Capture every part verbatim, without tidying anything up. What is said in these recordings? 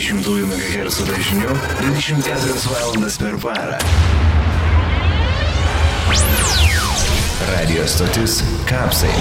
dvidešimt megahercų dažniu dvidešimt keturias valandas per parą. Radio stotis Kapsai.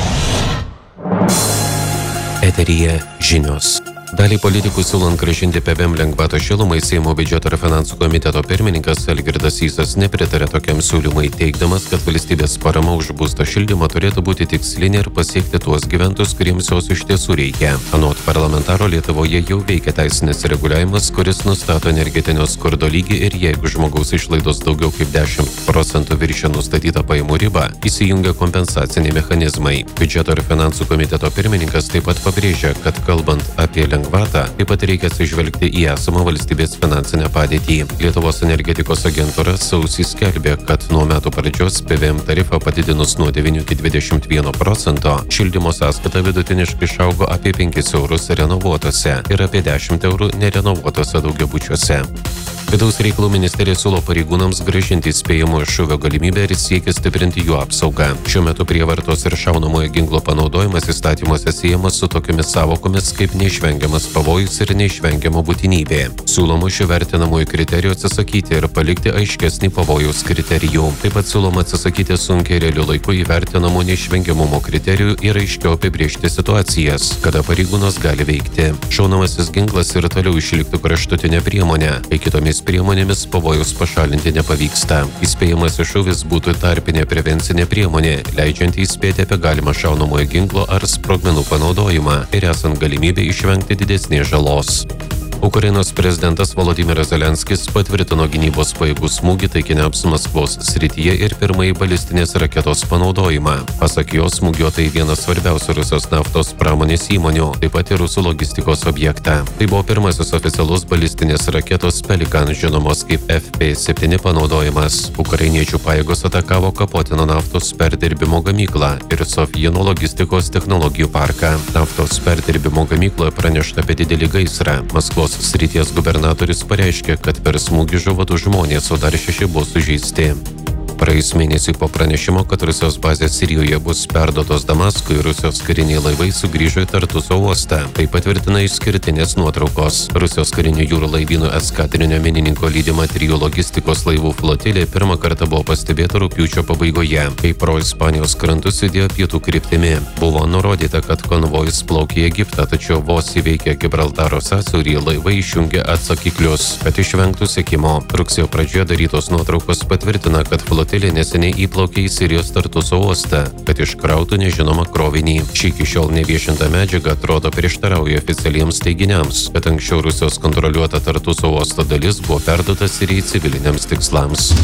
Eteryje žinios. Dalį politikų siūlant grąžinti P V M lengvatą šilumai, Seimo biudžeto ir finansų komiteto pirmininkas Algirdas Sysas nepritarė tokiam siūlymui, teigdamas, kad valstybės parama už būsto šildymą turėtų būti tikslinė ir pasiekti tuos gyventojus, kuriems jos iš tiesų reikia. Anot parlamentaro, Lietuvoje jau veikia teisinis reguliavimas, kuris nustato energetinio skurdo lygį ir jeigu žmogaus išlaidos daugiau kaip dešimt procentų viršia nustatytą pajamų ribą, įsijungia kompensaciniai mechanizmai. Biudžeto ir finansų komiteto pirmininkas taip pat pabrėžia, kad kalbant apie lengvatą, taip pat reikia atsižvelgti į esamą valstybės finansinę padėtį. Lietuvos energetikos agentūra sausį skelbė, kad nuo metų pradžios P V M tarifą padidinus nuo devynių iki dvidešimt vieno procento, šildymo sąskaita vidutiniškai išaugo apie penkis eurus renovuotose ir apie dešimt eurų nerenovuotose daugiabučiuose. Vidaus reikalų ministerija siūlo pareigūnams grąžinti įspėjimo šūvio galimybę ir siekia stiprinti jų apsaugą. Šiuo metu prievartos ir šaunamojo ginklo panaudojimas įstatymuose siejamas su tokiomis savokomis kaip neišvengiamas pavojus ir neišvengiama būtinybė. Siūloma šių vertinamųjų kriterijų atsisakyti ir palikti aiškesnį pavojaus kriterijų. Taip pat siūloma atsisakyti sunkiai realiu laiku įvertinamų neišvengiamumo kriterijų ir aiškiau apibrėžti situacijas, kada pareigūnas gali veikti. Šaunamasis ginklas ir toliau išliktų kraštutinė priemonė, kai kitomis priemonėmis pavojus pašalinti nepavyksta. Įspėjamasis šūvis būtų tarpinė prevencinė priemonė, leidžianti įspėti apie galimą šaunamojo ginklo ar sprogmenų panaudojimą ir esant galimybę išvengti didesnės žalos. Ukrainos prezidentas Volodymyras Zelenskis patvirtino gynybos pajėgų smūgį taikiniams Maskvos srityje ir pirmąjį balistinės raketos panaudojimą. Pasak jo, smūgiuotai vienas svarbiausių Rusijos naftos pramonės įmonių, taip pat ir rusų logistikos objektą. Tai buvo pirmasis oficialus balistinės raketos Pelikan, žinomos kaip F P septyni panaudojimas. Ukrainiečių pajėgos atakavo Kapotino naftos perdirbimo gamyklą ir Sofijino logistikos technologijų parką. Naftos perdirbimo gamykloje pranešta apie didelį gaisrą. Maskvos srities gubernatorius pareiškė, kad per smūgį žuvo du žmonės, o dar šeši buvo sužeisti. Praėjus mėnesį po pranešimo, kad Rusijos bazės Sirijoje bus perduotos Damaskui, Rusijos kariniai laivai sugrįžo į Tartuso uostą. Tai patvirtina išskirtinės nuotraukos. Rusijos karinių jūrų laivynų eskadrinio minininko lydima trijų logistikos laivų flotilė pirmą kartą buvo pastebėta rugpjūčio pabaigoje, kai pro Ispanijos krantus judėjo pietų kryptimi. Buvo nurodyta, kad konvojus plaukė į Egiptą, tačiau vos įveikė Gibraltaro sąsiaurį, laivai išjungė atsakiklius, kad išvengtų sekimo. Rugsėjo pradžioje darytos nuotraukos patvirtina, kad flotilė neseniai įplaukė į Sirijos Tartuso uostą, kad iškrautų nežinomą krovinį. Ši iki šiol neviešinta medžiaga atrodo prieštarauja oficialiems teiginiams, kad anksčiau Rusijos kontroliuota Tartuso uosto dalis buvo perduota Sirijai civiliniams tikslams.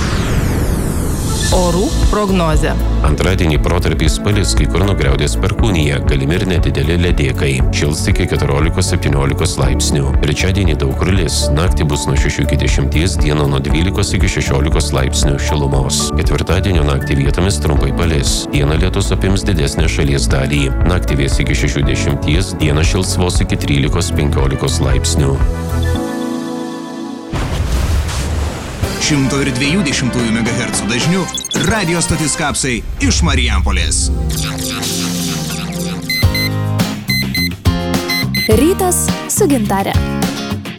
Orų prognozė. Antradienį protarpiais palis, kai kur nugriaudės perkūnija, galimi ir nedideli ledėkai. Šils iki keturiolikos septyniolikos laipsnių. Trečiadienį daug kur lis. Naktį bus nuo šešių iki dešimties, dieną nuo dvylikos iki šešiolikos laipsnių šilumos. Ketvirtadienio naktį vietomis trumpai palis. Dieną lietus apims didesnę šalies dalį. Naktį vės iki šešių dešimties, dieną šils vos iki trylikos penkiolikos laipsnių. šimto dviejų dešimtųjų megahercų dažniu radio stotis Kapsai iš Marijampolės. Rytas su Gintare.